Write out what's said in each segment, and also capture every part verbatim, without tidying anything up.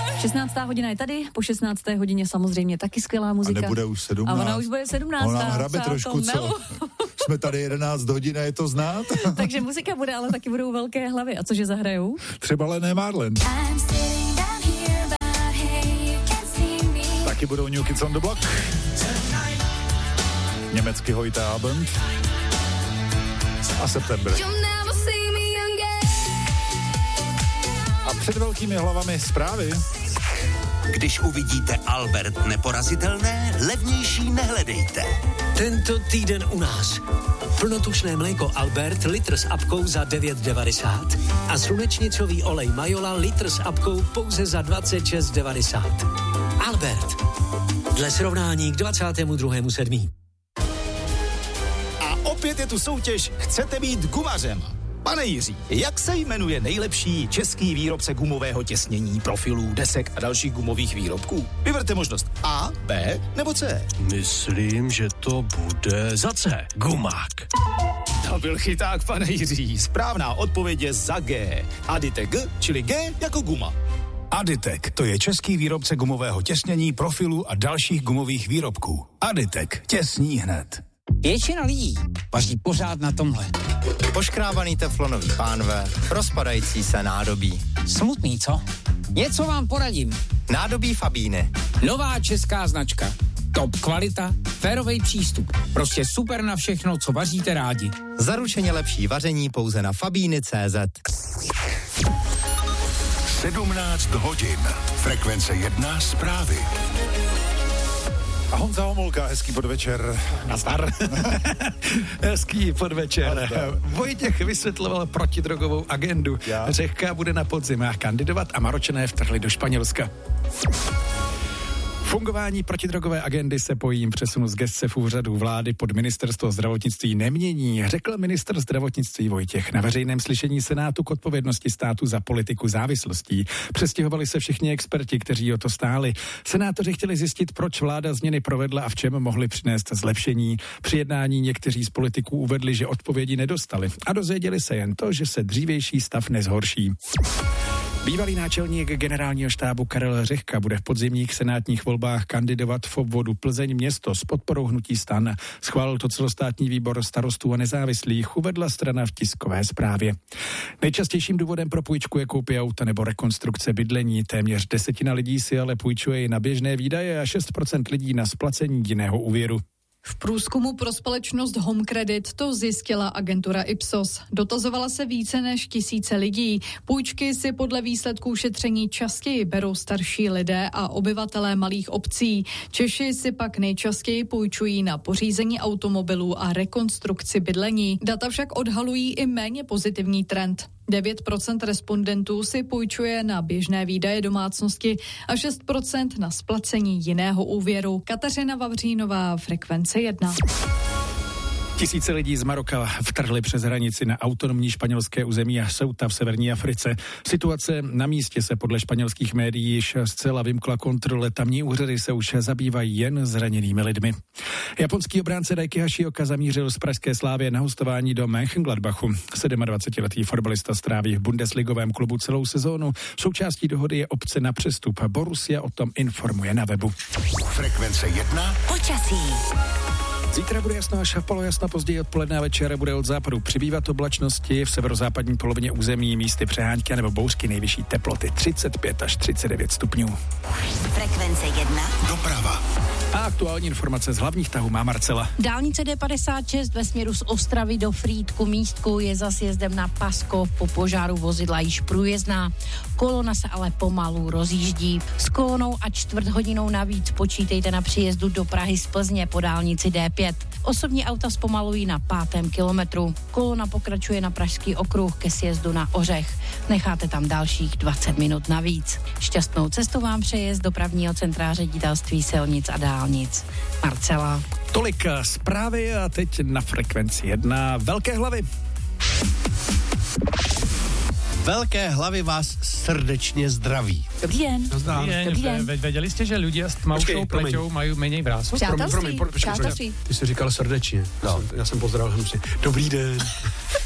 šestnáctá hodina je tady, po šestnácté hodině samozřejmě taky skvělá muzika. A nebude už sedmnáct. A ona už bude sedmnáctá. Ona hrabe trošku, co? Jsme tady jedenáct hodin a je to znát. Takže muzika bude, ale taky budou velké hlavy. A cože zahrajou? Třeba Lené Marlen. Taky budou New Kids on the Block. Německy Heute Abend. A September. A před velkými hlavami zprávy. Když uvidíte Albert neporazitelné, levnější nehledejte. Tento týden u nás. Plnotučné mléko Albert litr s apkou za devět devadesát a slunečnicový olej Majola litr s apkou pouze za dvacet šest devadesát. Albert. Dle srovnání k dvacátému druhému sedmý A opět je tu soutěž Chcete být gumařem? Pane Jiří, jak se jmenuje nejlepší český výrobce gumového těsnění, profilů, desek a dalších gumových výrobků? Vyberte možnost A, B nebo C. Myslím, že to bude za C. Gumák. To byl chyták, pane Jiří. Správná odpověď je za G. Aditek G, čili G jako guma. Aditek, to je český výrobce gumového těsnění, profilů a dalších gumových výrobků. Aditek, těsní hned. Většina lidí vaří pořád na tomhle. Poškrábaný teflonový pánve, rozpadající se nádobí. Smutný, co? Něco vám poradím. Nádobí Fabíny. Nová česká značka. Top kvalita, férovej přístup. Prostě super na všechno, co vaříte rádi. Zaručeně lepší vaření pouze na fabíny tečka cé zet. sedmnáct hodin. Frekvence jedna zprávy. A Honza Homolka, hezký podvečer. Nazdar. Hezký podvečer. Nazdar. Vojtěch vysvětloval protidrogovou agendu. Já? Řehka bude na podzim kandidovat a Maročané vtrhli do Španělska. Fungování protidrogové agendy se po jejím přesunu z gesce v úřadu vlády pod ministerstvo zdravotnictví nemění, řekl ministr zdravotnictví Vojtěch na veřejném slyšení Senátu k odpovědnosti státu za politiku závislostí. Přestěhovali se všichni experti, kteří o to stáli. Senátoři chtěli zjistit, proč vláda změny provedla a v čem mohli přinést zlepšení. Při jednání někteří z politiků uvedli, že odpovědi nedostali a dozvěděli se jen to, že se dřívější stav nezhorší. Bývalý náčelník generálního štábu Karel Řehka bude v podzimních senátních volbách kandidovat v obvodu Plzeň město s podporou hnutí STAN. Schválil to celostátní výbor starostů a nezávislých, uvedla strana v tiskové zprávě. Nejčastějším důvodem pro půjčku je koupě auta nebo rekonstrukce bydlení. Téměř desetina lidí si ale půjčuje i na běžné výdaje a šest procent lidí na splacení jiného úvěru. V průzkumu pro společnost Home Credit to zjistila agentura Ipsos. Dotazovala se více než tisíce lidí. Půjčky si podle výsledků šetření častěji berou starší lidé a obyvatelé malých obcí. Češi si pak nejčastěji půjčují na pořízení automobilů a rekonstrukci bydlení. Data však odhalují i méně pozitivní trend. devět procent respondentů si půjčuje na běžné výdaje domácnosti a šest procent na splacení jiného úvěru. Kateřina Vavřínová, Frekvence jedna. Tisíce lidí z Maroka vtrhli přes hranici na autonomní španělské území a Ceuta v severní Africe. Situace na místě se podle španělských médií již zcela vymkla kontrole. Tamní úřady se už zabývají jen zraněnými lidmi. Japonský obránce Daiki Hashioka zamířil z pražské Slávie na hostování do Mönchengladbachu. sedmadvacetiletý fotbalista stráví v bundesligovém klubu celou sezónu. Součástí dohody je opce na přestup. Borussia o tom informuje na webu. Frekvence jedna. Počasí. Zítra bude jasno až v polojasno, později odpoledne a večer bude od západu přibývat oblačnosti, v severozápadní polovině území místy přehánky nebo bouřky, nejvyšší teploty třicet pět až třicet devět stupňů. Frekvence jedna. Doprava. A aktuální informace z hlavních tahů má Marcela. Dálnice D padesát šest ve směru z Ostravy do Frýdku Místku je za sjezdem na Paskov, po požáru vozidla již průjezdná. Kolona se ale pomalu rozjíždí. S kolonou a čtvrt hodinou navíc počítejte na příjezdu do Prahy z Plzně po dálnici D pět. Osobní auta zpomalují na pátém kilometru. Kolona pokračuje na Pražský okruh ke sjezdu na Ořech. Necháte tam dalších dvacet minut navíc. Šťastnou cestu vám přeje z dopravního centra Ředitelství silnic a dálnic. Marcela. Tolik zprávy a teď na Frekvenci jedna. Velké hlavy. Velké hlavy vás srdečně zdraví. Dobrý den. Dobrý den. Dobrý den. Věděli jste, že lidé s tmavšou pleťou mají méně vrásů? Přátelství. Přátelství. Ty jsi říkal srdečně. No. Já jsem, já jsem pozdravil hnusně. Dobrý den.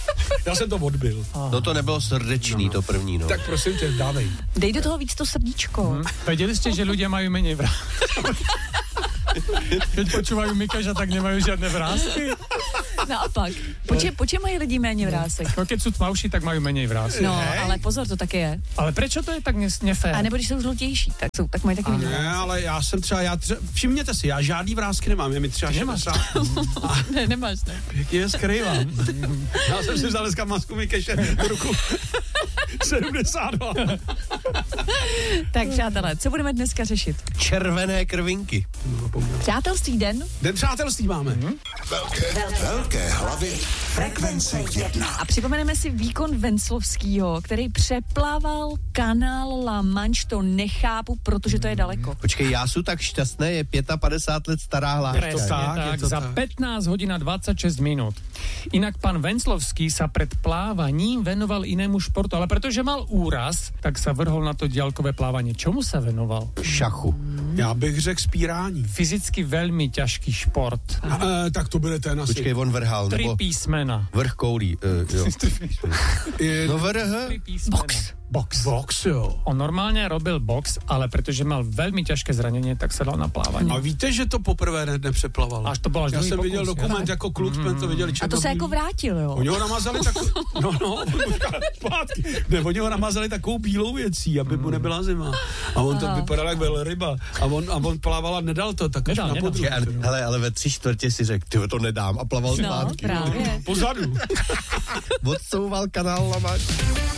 Já jsem to odbil. No to nebylo srdečný, no, no. to první, no. Tak prosím tě, dávej. Dej do toho víc to srdíčko. Hmm. Věděli jste, že lidé mají méně vrásky? Keď počúvajú Mikaša, tak nemajú žiadne vrásky? Naopak. Po čem, po čem mají lidi méně vrásek? No, keď sú tmavší, tak mají méně vrásek. No, ale pozor, to taky je. Ale prečo to je tak nefér? A nebo když jsou žlutější, tak, jsou, tak mají taky méně vrásek. Ne, ale já jsem třeba, já třeba, všimněte si, já žádný vrásky nemám, je mi třeba šedesát. Ne, nemáš, ne. Pěkně je skrývám. Já jsem si vzal dneska masku Mikeše do ruku. sedmdesát dva. Tak přátelé, co budeme dneska řešit? Červené krvinky. Přátelství den? Den přátelství máme. Hmm? Velké, velké hlavy frekvence jedna. A připomeneme si výkon Venclovskýho, který přeplaval kanál La Manche, to nechápu, protože to je daleko. Počkej, já jsem tak šťastný, je padesát pět let stará hláška. Je to tak, tak, je to za tak. pätnásť hodín a dvadsaťšesť minút. Inak pán Venclovský sa pred plávaním venoval inému športu, ale pretože mal úraz, tak sa vrhol na to diaľkové plávanie. Čomu sa venoval? Šachu. Já bych řekl spírání. Fyzicky veľmi ťažký šport. E, tak to bude ten asi. Počkej, on vrhal. Tri písmena. Vrch koulí. Uh, jo. No vrh. Box. Box. Box, jo. On normálně robil box, ale protože mal velmi těžké zranění, tak se dal na plávání. A víte, že to poprvé ne, nepřeplaval? Až to bylo až Já jsem pokus, viděl dokument je? Jako kluk, jsme mm. to viděli. A to se jako vrátil, jo? Oni ho namazali tak... No, no, zpátky. Ne, oni ho namazali takovou bílou věcí, aby mu nebyla zima. A on to vypadal jak velryba. A on, a on plával a nedal to, tak až na podruh. Hele, ale ve tři čtvrtě si řekl, ty to nedám a plaval no, zpátky. Právě. Pozadu. Odsouval kanál La Manche.